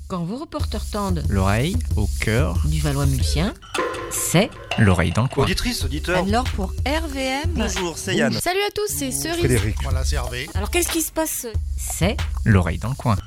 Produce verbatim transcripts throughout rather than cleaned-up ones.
Quand vos reporters tendent l'oreille au cœur du Valois-Mulsien, c'est l'oreille dans le coin. Auditrice, auditeur. Alors pour R V M... Bonjour, c'est Yann. Salut à tous, c'est Cerise. Frédéric. Voilà, c'est Hervé. Alors qu'est-ce qui se passe? C'est l'oreille dans le coin.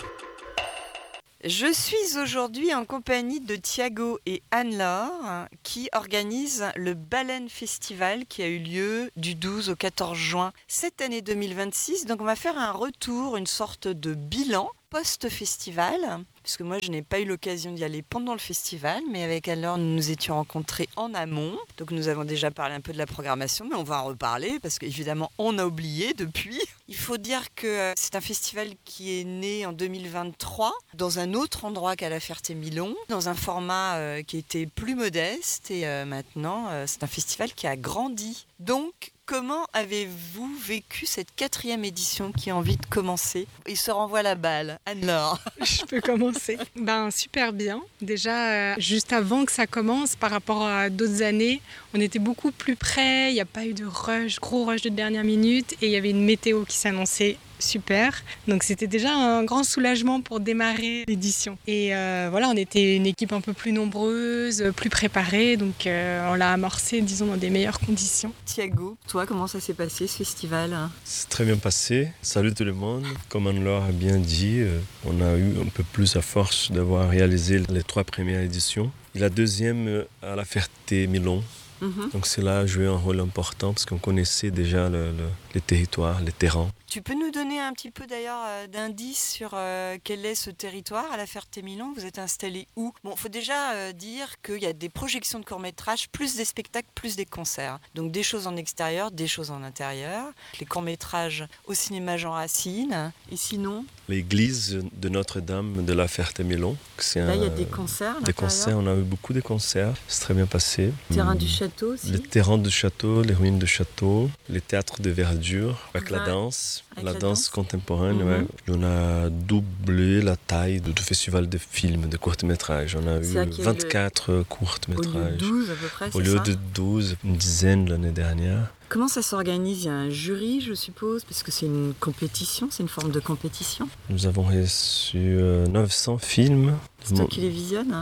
Je suis aujourd'hui en compagnie de Thiago et Anne-Laure qui organisent le Baleine Festival qui a eu lieu du douze au quatorze juin cette année deux mille vingt-six. Donc on va faire un retour, une sorte de bilan post-festival, puisque moi je n'ai pas eu l'occasion d'y aller pendant le festival, mais avec Anne-Laure nous nous étions rencontrés en amont. Donc nous avons déjà parlé un peu de la programmation, mais on va en reparler parce qu'évidemment on a oublié depuis. Il faut dire que c'est un festival qui est né en deux mille vingt-trois dans un autre endroit qu'à la Ferté-Milon, dans un format euh, qui était plus modeste et euh, maintenant euh, c'est un festival qui a grandi. Donc comment avez-vous vécu cette quatrième édition qui a envie de commencer? Il se renvoie la balle. Anne-Laure. Je peux commencer. Ben super bien. Déjà, euh, juste avant que ça commence, par rapport à d'autres années, on était beaucoup plus près. Il n'y a pas eu de rush, gros rush de dernière minute, et il y avait une météo qui s'annonçait super. Donc c'était déjà un grand soulagement pour démarrer l'édition. Et euh, voilà, on était une équipe un peu plus nombreuse, plus préparée, donc euh, on l'a amorcé, disons, dans des meilleures conditions. Thiago, toi, comment ça s'est passé ce festival? C'est très bien passé. Salut tout le monde. Comme Anne-Laure a bien dit, on a eu un peu plus à force d'avoir réalisé les trois premières éditions. Et la deuxième à la Ferté-Milon. Mmh. Donc cela a joué un rôle important parce qu'on connaissait déjà le, le, les territoires, les terrains. Tu peux nous donner un petit peu d'ailleurs euh, d'indices sur euh, quel est ce territoire à la Ferté-Milon? Vous êtes installé où? Bon, il faut déjà euh, dire qu'il y a des projections de courts-métrages, plus des spectacles, plus des concerts. Donc des choses en extérieur, des choses en intérieur. Les courts-métrages au cinéma Jean Racine. Et sinon? L'église de Notre-Dame de la Ferté-Milon. C'est Là, un, il y a des concerts. Des concerts, on a eu beaucoup de concerts. C'est très bien passé. Le terrain du château aussi. Le terrain du château, les ruines du château, les théâtres de verdure, avec ouais. la danse. Avec la, la danse, danse contemporaine, mmh. ouais. On a doublé la taille du festival de films, de courts-métrages. On a eu vingt-quatre le... courts-métrages. Au lieu de douze à peu près, Au lieu de douze, une dizaine l'année dernière. Comment ça s'organise? Il y a un jury, je suppose, parce que c'est une compétition, c'est une forme de compétition. Nous avons reçu euh, neuf cents films. C'est toi qui les visionnes?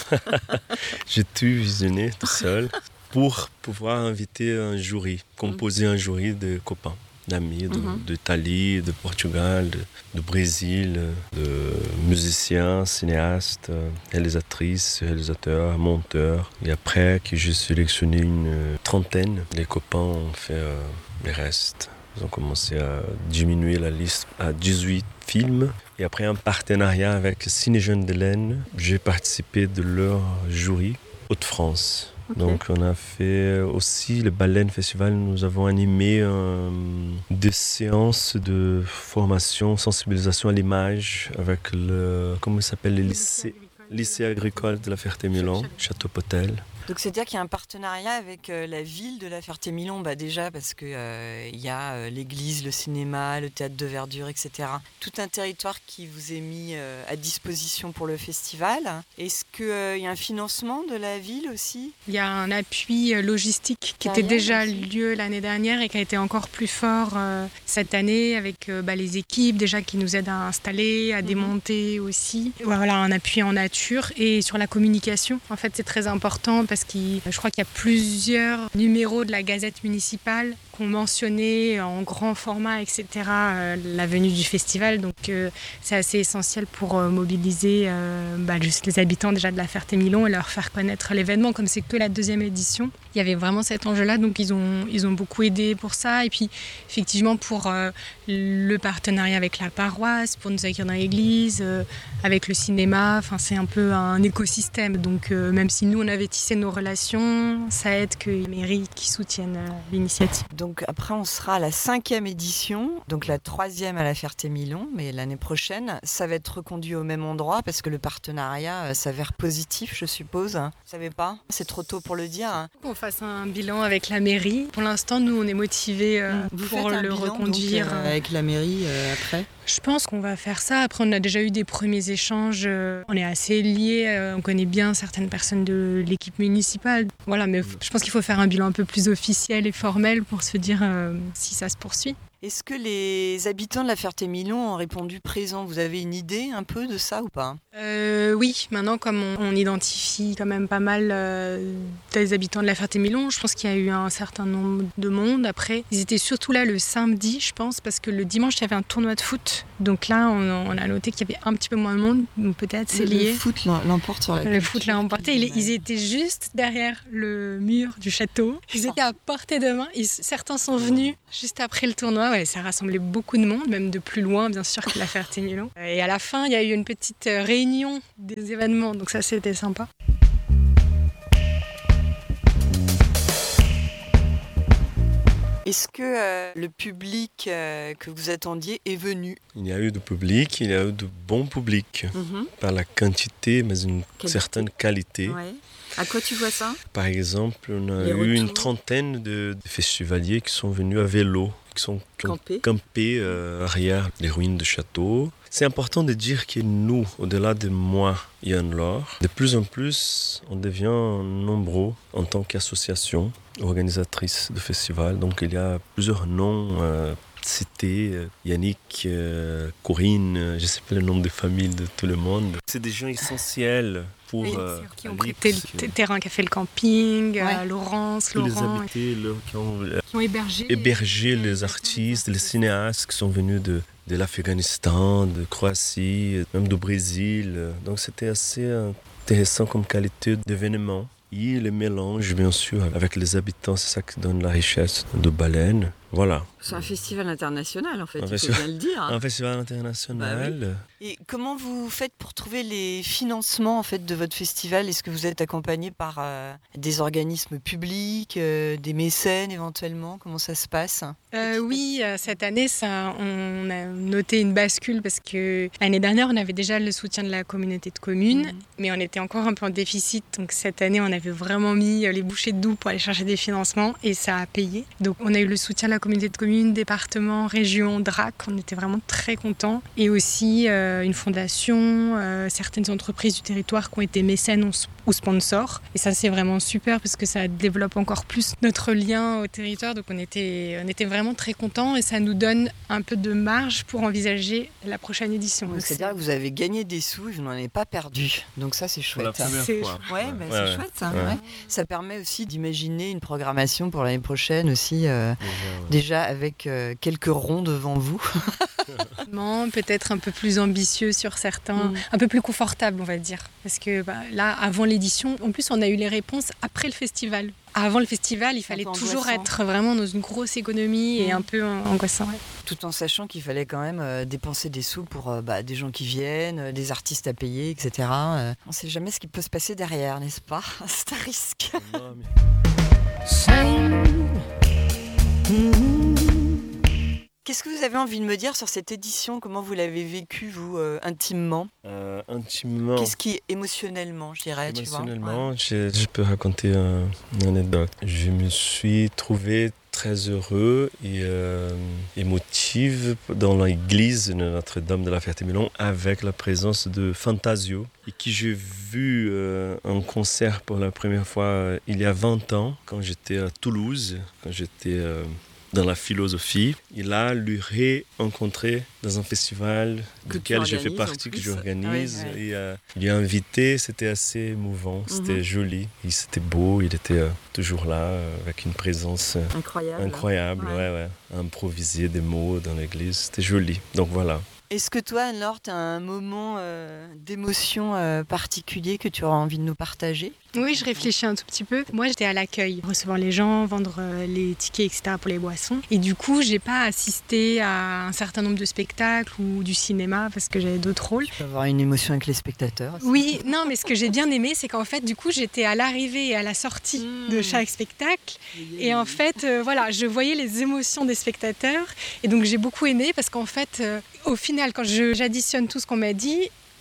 J'ai tout visionné tout seul pour pouvoir inviter un jury, composer un jury de copains, d'amis mm-hmm. d'Italie, de Portugal, de, de Brésil, de musiciens, cinéastes, réalisatrices, réalisateurs, monteurs. Et après que j'ai sélectionné une trentaine, les copains ont fait euh, les restes. Ils ont commencé à diminuer la liste à dix-huit films. Et après un partenariat avec Ciné Jeunes de l'Aisne, j'ai participé de leur jury Hauts-de-France. Okay. Donc on a fait aussi le Baleine Festival, nous avons animé euh, des séances de formation, sensibilisation à l'image avec le, comment ça s'appelle, le lycée, lycée agricole de la Ferté-Milon, Château-Potel. Donc c'est-à-dire qu'il y a un partenariat avec euh, la ville de la Ferté-Milon, bah déjà parce qu'il euh, y a euh, l'église, le cinéma, le théâtre de verdure, et cetera. Tout un territoire qui vous est mis euh, à disposition pour le festival. Est-ce qu'il euh, y a un financement de la ville aussi? Il y a un appui logistique qui était déjà lieu l'année dernière et qui a été encore plus fort euh, cette année avec euh, bah, les équipes déjà qui nous aident à installer, à mmh. démonter aussi. Voilà, un appui en nature et sur la communication. En fait, c'est très important parce que je crois qu'il y a plusieurs numéros de la Gazette municipale qui ont mentionné en grand format, et cetera, euh, la venue du festival. Donc euh, c'est assez essentiel pour euh, mobiliser euh, bah, juste les habitants déjà de la Ferté-Milon et leur faire connaître l'événement. Comme c'est que la deuxième édition, il y avait vraiment cet enjeu-là. Donc ils ont, ils ont beaucoup aidé pour ça. Et puis effectivement pour euh, le partenariat avec la paroisse, pour nous accueillir dans l'église, euh, avec le cinéma. Enfin, c'est un peu un écosystème. Donc euh, même si nous on avait tissé nos relations, ça aide que les mairies qui soutiennent euh, l'initiative. Donc après on sera à la cinquième édition, donc la troisième à la Ferté-Milon, mais l'année prochaine ça va être reconduit au même endroit parce que le partenariat euh, s'avère positif, je suppose. Vous savez pas? C'est trop tôt pour le dire. Hein. On fasse un bilan avec la mairie. Pour l'instant nous on est motivés euh, Vous pour faites un le bilan, reconduire donc, euh, avec la mairie euh, après. Je pense qu'on va faire ça. Après, on a déjà eu des premiers échanges. On est assez liés. On connaît bien certaines personnes de l'équipe municipale. Voilà, mais je pense qu'il faut faire un bilan un peu plus officiel et formel pour se dire euh, si ça se poursuit. Est-ce que les habitants de la Ferté-Milon ont répondu présent? Vous avez une idée un peu de ça ou pas? Euh, oui, maintenant comme on, on identifie quand même pas mal euh, des habitants de la Ferté-Milon, je pense qu'il y a eu un certain nombre de monde. Après, ils étaient surtout là le samedi, je pense, parce que le dimanche, il y avait un tournoi de foot. Donc là, on, on a noté qu'il y avait un petit peu moins de monde, donc peut-être c'est lié. Le foot l'emporte sur la Le foot l'a emporté. Ils, ils étaient juste derrière le mur du château. Ils étaient à portée de main. Ils, certains sont venus juste après le tournoi. Ouais, ça rassemblait beaucoup de monde, même de plus loin, bien sûr, que la Ferté-Milon. Et à la fin, il y a eu une petite réunion des événements. Donc ça, c'était sympa. Est-ce que euh, le public euh, que vous attendiez est venu? Il y a eu du public, il y a eu de bons publics. Mm-hmm. Pas la quantité, mais une Qualité. certaine qualité. Ouais. À quoi tu vois ça? Par exemple, on a Les eu retours. une trentaine de, de festivaliers qui sont venus à vélo, qui sont qui ont Campés. campés euh, arrière des ruines de châteaux. C'est important de dire que nous, au-delà de moi et Anne-Laure, de plus en plus, on devient nombreux en tant qu'association organisatrice de festivals. Donc il y a plusieurs noms euh, cités, euh, Yannick, euh, Corinne, euh, je ne sais pas le nom de famille de tout le monde. C'est des gens essentiels pour Oui, euh, qui ont Alix, prêté le qui- t- terrain qu'a fait le camping, Ouais. euh, Laurence, tous les Laurent, habités, le- qui ont euh, qui ont hébergé. hébergé les artistes, les cinéastes qui sont venus de, de l'Afghanistan, de Croatie, même du Brésil. Donc c'était assez intéressant comme qualité d'événement. Et le mélange, bien sûr, avec les habitants, c'est ça qui donne la richesse de Baleine. Voilà. C'est un festival international en fait, Un il festival- faut bien le dire. Un festival international. Et comment vous faites pour trouver les financements en fait de votre festival? Est-ce que vous êtes accompagné par euh, des organismes publics, euh, des mécènes éventuellement? Comment ça se passe? Euh, oui, euh, cette année, ça, on a noté une bascule parce que l'année dernière, on avait déjà le soutien de la communauté de communes, Mhm. mais on était encore un peu en déficit. Donc cette année, on avait vraiment mis euh, les bouchées doubles pour aller chercher des financements et ça a payé. Donc on a eu le soutien de la communauté de communes, département, région, D R A C. On était vraiment très contents. Et aussi euh, une fondation, euh, certaines entreprises du territoire qui ont été mécènes ou, ou sponsors. Et ça, c'est vraiment super parce que ça développe encore plus notre lien au territoire. Donc on était, on était vraiment très contents et ça nous donne un peu de marge pour envisager la prochaine édition. Donc, Donc, c'est-à-dire que vous avez gagné des sous et vous n'en avez pas perdu. Donc ça c'est Pour la chouette. première C'est- fois. Ouais, bah, Ouais, c'est ouais. chouette ça. Ouais. ouais. Ça permet aussi d'imaginer une programmation pour l'année prochaine aussi, euh, Déjà, ouais. déjà avec euh, quelques ronds devant vous. Vraiment, peut-être un peu plus ambitieux sur certains, Mm. un peu plus confortable, on va dire. Parce que bah, là, avant l'édition, en plus, on a eu les réponses après le festival. Avant le festival, il fallait peu toujours angoissant. être vraiment dans une grosse économie et Mm. un peu euh, angoissant. Ouais. Tout en sachant qu'il fallait quand même euh, dépenser des sous pour euh, bah, des gens qui viennent, euh, des artistes à payer, et cetera. Euh, on ne sait jamais ce qui peut se passer derrière, n'est-ce pas? C'est un risque. Non, mais- Qu'est-ce que vous avez envie de me dire sur cette édition? Comment vous l'avez vécue, vous, euh, intimement? Euh, intimement. Qu'est-ce qui, émotionnellement, je dirais, tu vois? Émotionnellement, Ouais. je, je peux raconter un- une anecdote. Je me suis trouvé très heureux et euh, émotif dans l'église de Notre-Dame de la Ferté-Milon avec la présence de Fantasio, et qui j'ai vu euh, en concert pour la première fois euh, il y a vingt ans, quand j'étais à Toulouse, quand j'étais euh, dans la philosophie. Et là, lui rencontré dans un festival Que tu duquel je fais organises, partie, en que plus. j'organise. Ouais, ouais. Et euh, il est invité, c'était assez émouvant, c'était Mhm. joli. Et c'était beau, il était euh, toujours là, euh, avec une présence euh, Incroyable. incroyable, Ouais. ouais, ouais. Improviser des mots dans l'église, c'était joli. Donc voilà. Est-ce que toi, Anne-Laure, tu as un moment euh, d'émotion euh, particulier que tu auras envie de nous partager? Oui, je réfléchis un tout petit peu. Moi, j'étais à l'accueil, recevoir les gens, vendre euh, les tickets, et cetera pour les boissons. Et du coup, j'ai pas assisté à un certain nombre de spectacles ou du cinéma parce que j'avais d'autres rôles. Tu peux avoir une émotion avec les spectateurs aussi. Oui, non, mais ce que j'ai bien aimé, c'est qu'en fait, du coup, j'étais à l'arrivée et à la sortie Mmh. de chaque spectacle. Et en fait, euh, voilà, je voyais les émotions des spectateurs. Et donc, j'ai beaucoup aimé parce qu'en fait, euh, au final, quand je- j'additionne tout ce qu'on m'a dit,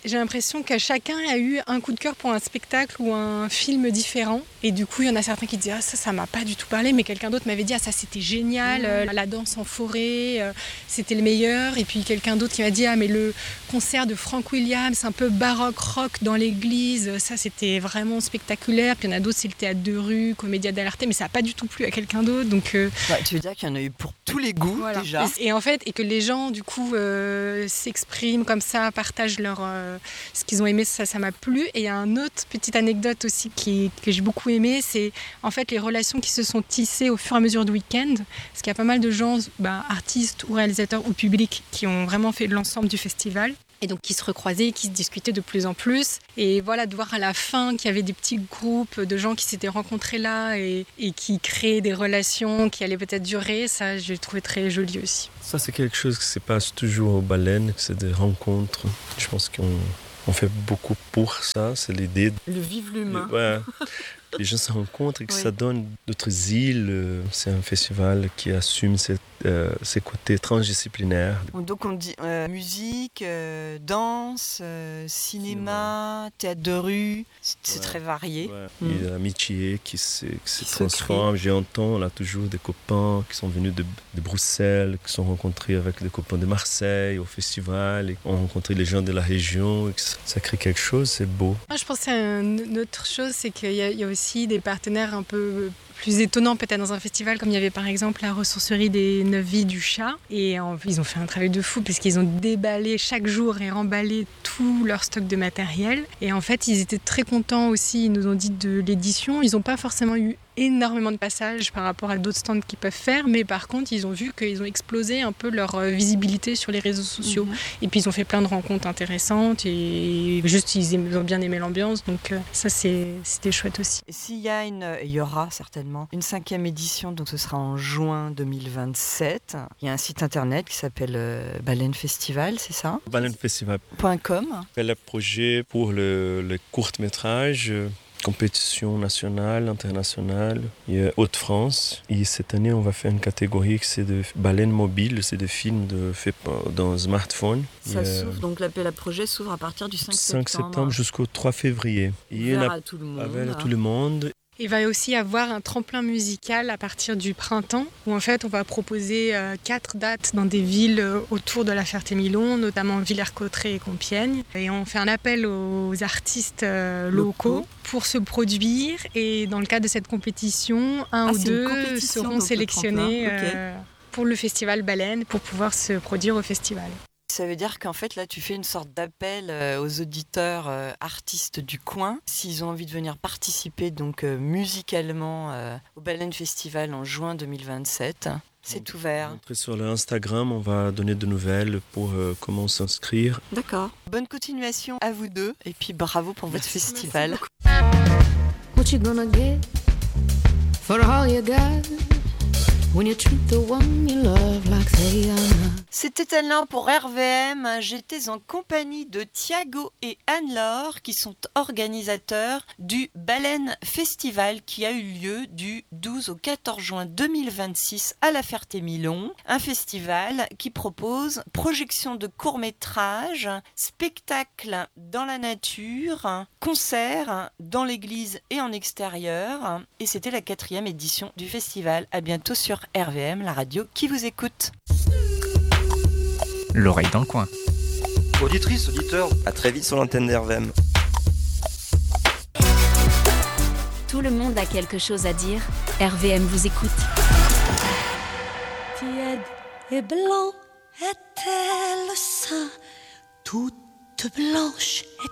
j'ai l'impression que chacun a eu un coup de cœur pour un spectacle ou un film différent. Et du coup, il y en a certains qui disaient ah, ça, ça m'a pas du tout parlé, mais quelqu'un d'autre m'avait dit ah, ça c'était génial, euh, la danse en forêt, euh, c'était le meilleur. Et puis quelqu'un d'autre qui m'a dit ah, mais le concert de Frank Williams, un peu baroque rock dans l'église, ça c'était vraiment spectaculaire. Puis il y en a d'autres, c'est le théâtre de rue, Commedia dell'arte, mais ça n'a pas du tout plu à quelqu'un d'autre. Donc, euh... ouais, tu veux dire qu'il y en a eu pour tous les goûts voilà. déjà. Et, et en fait, et que les gens du coup euh, s'expriment comme ça, partagent leur, euh, ce qu'ils ont aimé, ça, ça m'a plu. Et il y a une autre petite anecdote aussi qui, que j'ai beaucoup aimé, c'est en fait les relations qui se sont tissées au fur et à mesure du week-end. Parce qu'il y a pas mal de gens, bah, artistes ou réalisateurs ou publics, qui ont vraiment fait l'ensemble du festival. Et donc qui se recroisaient, qui se discutaient de plus en plus. Et voilà, de voir à la fin qu'il y avait des petits groupes de gens qui s'étaient rencontrés là et, et qui créaient des relations qui allaient peut-être durer, ça j'ai trouvé très joli aussi. Ça c'est quelque chose qui se passe toujours aux baleines, c'est des rencontres. Je pense qu'on on fait beaucoup pour ça, c'est l'idée. Le vivre l'humain. Ouais. Les gens se rencontrent et que oui. ça donne d'autres îles. C'est un festival qui assume ses, euh, ses côtés transdisciplinaires. Donc on dit euh, musique, euh, danse, euh, cinéma, ouais. théâtre de rue, c'est, c'est ouais. très varié. Ouais. Mm. Il y a l'amitié qui se, qui se qui transforme. J'entends là toujours des copains qui sont venus de, de Bruxelles, qui sont rencontrés avec des copains de Marseille au festival, et ont rencontré les gens de la région. Et ça, ça crée quelque chose, c'est beau. Moi, je pense qu'une autre chose, c'est qu'il y a, il y a aussi des partenaires un peu plus étonnants peut-être dans un festival, comme il y avait par exemple la ressourcerie des Neuf Vies du Chat. Et en, ils ont fait un travail de fou puisqu'ils ont déballé chaque jour et remballé tout leur stock de matériel. Et en fait, ils étaient très contents aussi, ils nous ont dit de l'édition. Ils n'ont pas forcément eu énormément de passages par rapport à d'autres stands qu'ils peuvent faire, mais par contre ils ont vu qu'ils ont explosé un peu leur visibilité sur les réseaux sociaux. Mmh. Et puis ils ont fait plein de rencontres intéressantes et juste ils ont bien aimé l'ambiance, donc ça c'est, c'était chouette aussi. Et s'il y a une, il y aura certainement une cinquième édition, donc ce sera en juin deux mille vingt-sept. Il y a un site internet qui s'appelle euh, Baleine Festival, c'est ça ? baleine festival point com. C'est le projet pour le, le court-métrage. Compétition nationale, internationale, il y a Hauts-de-France. Et cette année, on va faire une catégorie qui c'est de baleines mobiles, c'est des films de, faits dans smartphone. Ça s'ouvre, donc l'appel à projet s'ouvre à partir du cinq septembre. cinq septembre jusqu'au trois février. Ouvert à tout le monde. Ouvert à tout le monde. Il va aussi avoir un tremplin musical à partir du printemps où en fait on va proposer euh, quatre dates dans des villes euh, autour de la Ferté-Milon, notamment Villers-Cotterêts et Compiègne. Et on fait un appel aux artistes euh, locaux, locaux pour se produire et dans le cadre de cette compétition, un ah, ou deux seront sélectionnés okay. euh, pour le festival Baleine pour pouvoir se produire au festival. Ça veut dire qu'en fait, là, tu fais une sorte d'appel aux auditeurs euh, artistes du coin, s'ils ont envie de venir participer donc euh, musicalement euh, au Baleine Festival en juin deux mille vingt-sept. C'est donc, ouvert. Sur le Instagram, on va donner de nouvelles pour euh, comment s'inscrire. D'accord. Bonne continuation à vous deux et puis bravo pour votre Merci. festival. What you gonna get for all you got? When you treat the one you love like they are not. C'était Anne-Laure pour R V M. J'étais en compagnie de Thiago et Anne-Laure qui sont organisateurs du Baleine Festival qui a eu lieu du douze au quatorze juin deux mille vingt-six à la Ferté-Milon. Un festival qui propose projection de courts-métrages, spectacles dans la nature, concerts dans l'église et en extérieur. Et c'était la quatrième édition du festival. À bientôt sur R V M, la radio qui vous écoute. L'oreille dans le coin. Auditrice, auditeur, à très vite sur l'antenne d'R V M. Tout le monde a quelque chose à dire. R V M vous écoute. Tiède et blanc était le sein, toute blanche